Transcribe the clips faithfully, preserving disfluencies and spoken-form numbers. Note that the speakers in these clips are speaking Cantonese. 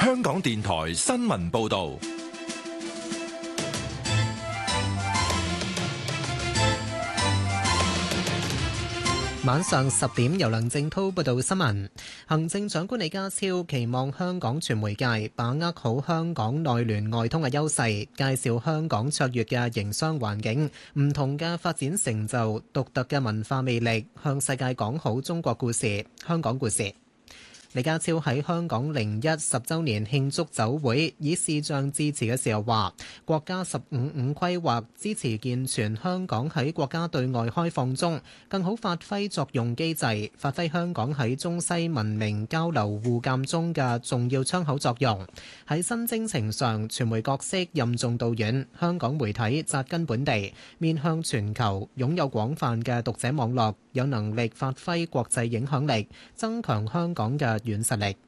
香港電台新聞報道。 晚上十點，由梁正滔報道新聞。行政長官李家超期望香港傳媒界把握好香港內聯外通嘅優勢，介紹香港卓越嘅營商環境、唔同嘅發展成就、獨特嘅文化魅力，向世界講好中國故事、香港故事。李家超喺香港零一十週年慶祝酒會以視像致辭嘅時候話：國家十五五規劃支持健全香港喺國家對外開放中更好發揮作用機制，發揮香港喺中西文明交流互鑑中嘅重要窗口作用。喺新征程上，傳媒角色任重道遠，香港媒體扎根本地，面向全球，擁有廣泛嘅讀者網絡，有能力發揮國際影響力，增強香港嘅軟實力。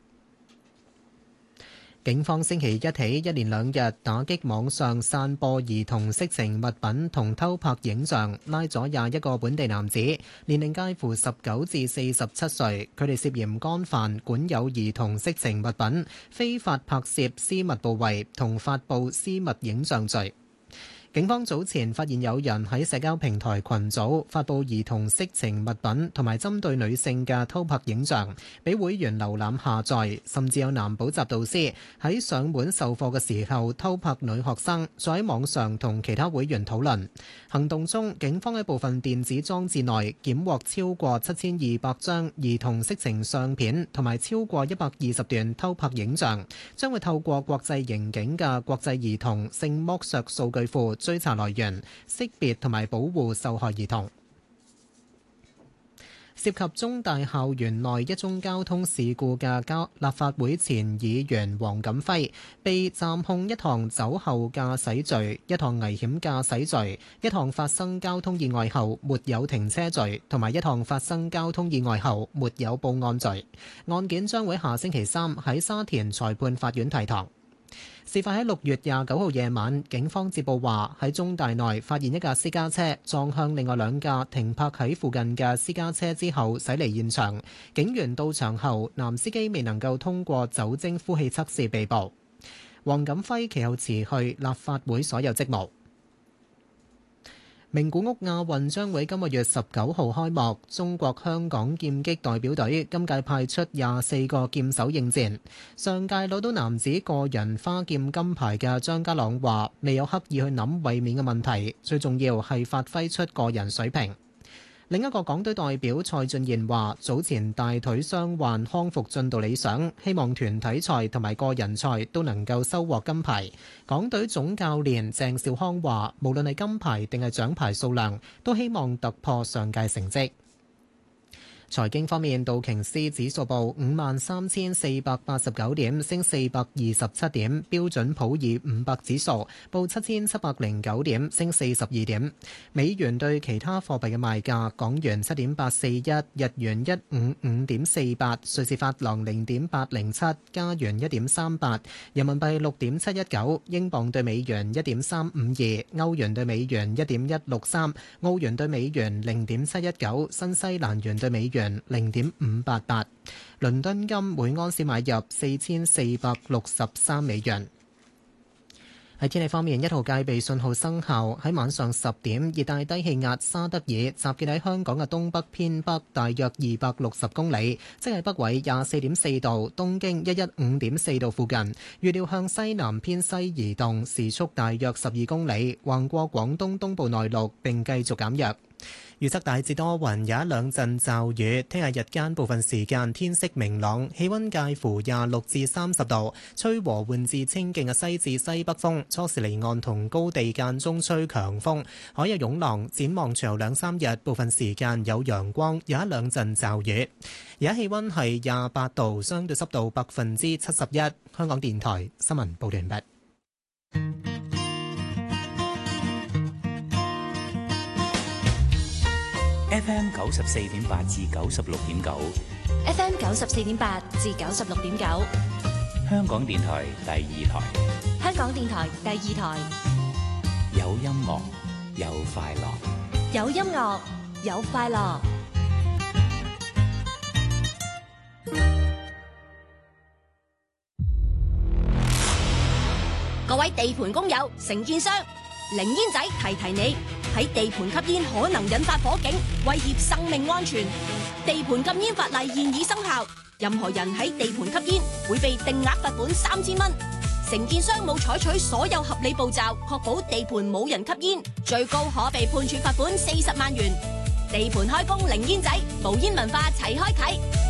警方星期一起一連兩日打擊網上散播兒童色情物品同偷拍影像，拉咗廿一個本地男子，年齡介乎十九至四十七歲，佢哋涉嫌干犯管有兒童色情物品、非法拍攝私密部位同發布私密影像罪。警方早前發現有人喺社交平台群組發布兒童色情物品同埋針對女性嘅偷拍影像，俾會員瀏覽下載，甚至有男補習導師喺上門授課嘅時候偷拍女學生，再喺網上同其他會員討論。行動中，警方喺部分電子裝置內檢獲超過七千二百張兒童色情相片同埋超過一百二十段偷拍影像，將會透過國際刑警嘅國際兒童性剝削數據庫追查來源，識別同埋保護受害兒童。涉及中大校園內一宗交通事故嘅交立法會前議員黃錦輝，被暫控一項酒後駕駛罪、一項危險駕駛罪、一項發生交通意外後沒有停車罪，同埋一項發生交通意外後沒有報案罪。案件將會下星期三喺沙田裁判法院提堂。事發喺六月廿九號夜晚，警方接報話喺中大內發現一架私家車撞向另外兩架停泊喺附近嘅私家車之後駛離現場。警員到場後，男司機未能夠通過酒精呼氣測試被捕。黃錦輝其後辭去立法會所有職務。名古屋亞運將會今個月十九號開幕，中國香港劍擊代表隊今屆派出廿四個劍手應戰。上屆攞到男子個人花劍金牌嘅張家朗話：未有刻意去諗衛冕嘅問題，最重要係發揮出個人水平。另一個港隊代表蔡俊彥話：早前大腿傷患康復進度理想，希望團體賽同埋個人賽都能夠收穫金牌。港隊總教練鄭兆康話：無論係金牌定係獎牌數量，都希望突破上屆成績。財經方面，道瓊斯指數報五萬三千四百八十九點，升四百二十七點；標準普爾五百指數報七千七百零九點，升四十二點。美元對其他貨幣嘅賣價：港元七點八四一，日元一五五點四八，瑞士法郎零點八零七，加元一點三八，人民幣六點七一九，英鎊對美元一點三五二，歐元對美元一點一六三，澳元對美元零點七一九，新西蘭元對美元零點五八八。倫敦金每盎司買入四千四百六十三美元。喺天氣方面，一號戒備信號生效。喺晚上十點，熱帶低氣壓沙德爾集結喺香港嘅東北偏北大約二百六十公里，即係北緯廿四點四度、東經一一五點四度附近。預料向西南偏西移動，時速大約十二公里，橫過廣東東部內陸並繼續減弱。預測大致多雲，有一兩陣驟雨。聽日日間部分時間天色明朗，氣溫介乎廿六至三十度，吹和緩至清勁嘅西至西北風。初時離岸同高地間中吹強風，海有湧浪。展望隨後兩三日，部分時間有陽光，有一兩陣驟雨。而家氣溫係廿八度，相對濕度百分之七十一。香港電台新聞報道完畢。 F M 九十四點八至九十六點九 ，F M 九十四點八至九十六點九， 香港電台第二台， 香港電台第二台， 有音樂有快樂， 有音樂有快樂。 各位地盤工友、承建商，零煙仔提提你，喺地盤吸煙可能引發火警，威脅生命安全。地盤禁煙法例現已生效，任何人喺地盤吸煙會被定額罰款三千蚊。承建商冇採取所有合理步驟，確保地盤冇人吸煙，最高可被判處罰款四十萬元。地盤開工零煙仔，無煙文化齊開啟。